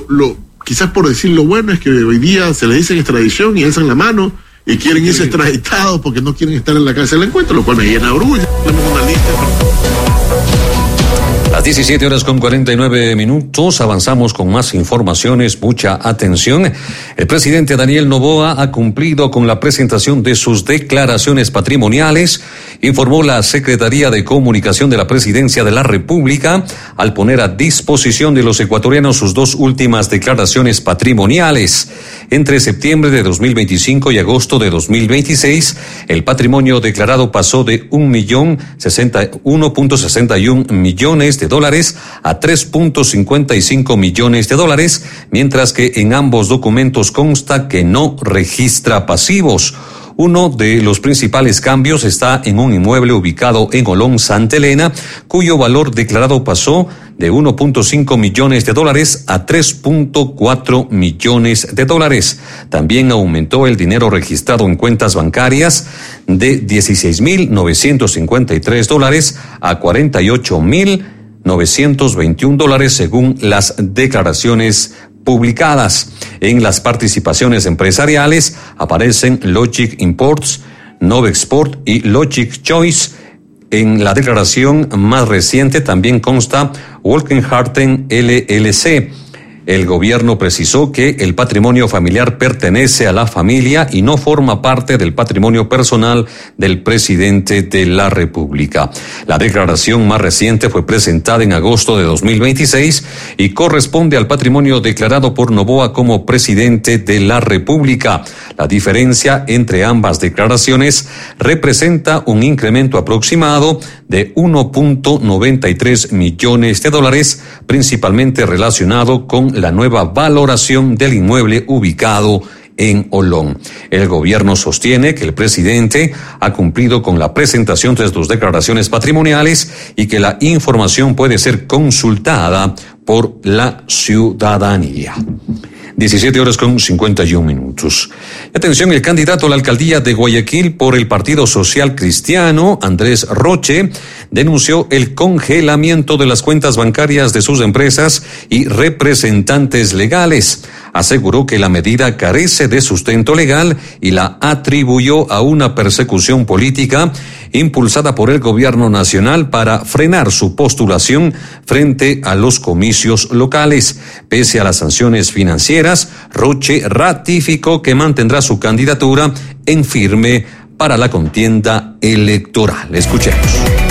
Quizás por decir lo bueno es que hoy día se les dice extradición y alzan la mano y quieren irse extraditados porque no quieren estar en la cárcel del encuentro, lo cual me llena de orgullo. Tenemos una lista. Las 17:49, avanzamos con más informaciones, mucha atención. El presidente Daniel Noboa ha cumplido con la presentación de sus declaraciones patrimoniales, informó la Secretaría de Comunicación de la Presidencia de la República, al poner a disposición de los ecuatorianos sus dos últimas declaraciones patrimoniales. Entre septiembre de 2025 y agosto de 2026, el patrimonio declarado pasó de $1.61 millones a $3.55 millones, mientras que en ambos documentos consta que no registra pasivos. Uno de los principales cambios está en un inmueble ubicado en Olón, Santa Elena, cuyo valor declarado pasó de $1.5 millones a $3.4 millones. También aumentó el dinero registrado en cuentas bancarias de $16,953 a $48,921 según las declaraciones publicadas. En las participaciones empresariales aparecen Logic Imports, Novexport y Logic Choice. En la declaración más reciente también consta Wolkenharten LLC. El gobierno precisó que el patrimonio familiar pertenece a la familia y no forma parte del patrimonio personal del presidente de la República. La declaración más reciente fue presentada en agosto de 2026 y corresponde al patrimonio declarado por Noboa como presidente de la República. La diferencia entre ambas declaraciones representa un incremento aproximado de $1.93 millones, principalmente relacionado con la nueva valoración del inmueble ubicado en Olón. El gobierno sostiene que el presidente ha cumplido con la presentación de sus declaraciones patrimoniales y que la información puede ser consultada por la ciudadanía. 17:51. Atención, el candidato a la alcaldía de Guayaquil por el Partido Social Cristiano, Andrés Roche, denunció el congelamiento de las cuentas bancarias de sus empresas y representantes legales. Aseguró que la medida carece de sustento legal y la atribuyó a una persecución política impulsada por el gobierno nacional para frenar su postulación frente a los comicios locales. Pese a las sanciones financieras, Roche ratificó que mantendrá su candidatura en firme para la contienda electoral. Escuchemos.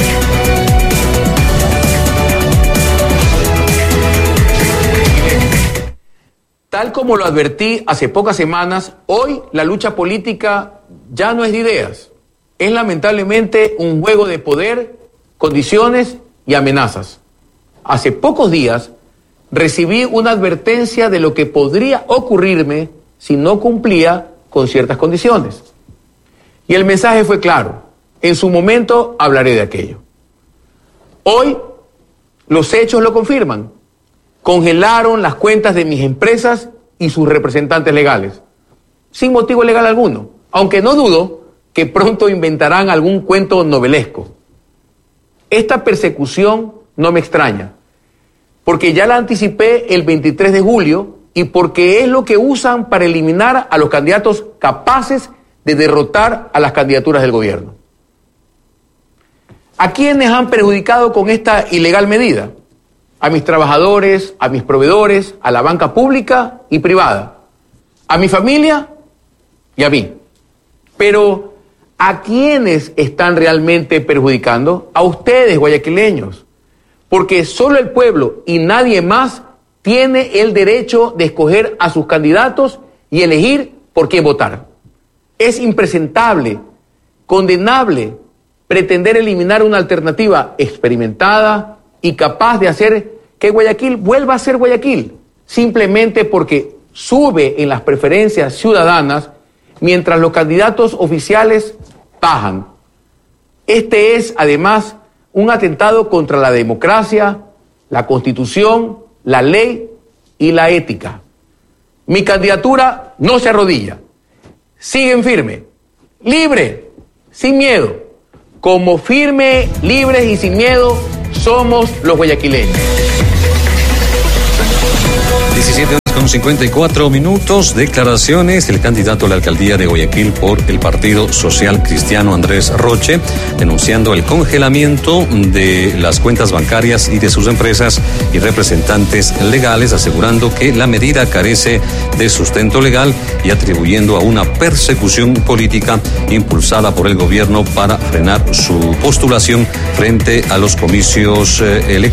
Tal como lo advertí hace pocas semanas, hoy la lucha política ya no es de ideas. Es lamentablemente un juego de poder, condiciones y amenazas. Hace pocos días recibí una advertencia de lo que podría ocurrirme si no cumplía con ciertas condiciones. Y el mensaje fue claro. En su momento hablaré de aquello. Hoy los hechos lo confirman. Congelaron las cuentas de mis empresas y sus representantes legales, sin motivo legal alguno, aunque no dudo que pronto inventarán algún cuento novelesco. Esta persecución no me extraña, porque ya la anticipé el 23 de julio y porque es lo que usan para eliminar a los candidatos capaces de derrotar a las candidaturas del gobierno. ¿A quiénes han perjudicado con esta ilegal medida? A mis trabajadores, a mis proveedores, a la banca pública y privada, a mi familia y a mí. Pero, ¿a quiénes están realmente perjudicando? A ustedes, guayaquileños, porque solo el pueblo y nadie más tiene el derecho de escoger a sus candidatos y elegir por quién votar. Es impresentable, condenable, pretender eliminar una alternativa experimentada y capaz de hacer que Guayaquil vuelva a ser Guayaquil, simplemente porque sube en las preferencias ciudadanas mientras los candidatos oficiales bajan. Este es, además, un atentado contra la democracia, la Constitución, la ley y la ética. Mi candidatura no se arrodilla. Siguen firme, libre, sin miedo. Como firme, libres y sin miedo somos los guayaquileños. 17 Con 54 minutos, declaraciones del candidato a la alcaldía de Guayaquil por el Partido Social Cristiano, Andrés Roche, denunciando el congelamiento de las cuentas bancarias y de sus empresas y representantes legales, asegurando que la medida carece de sustento legal y atribuyendo a una persecución política impulsada por el gobierno para frenar su postulación frente a los comicios electorales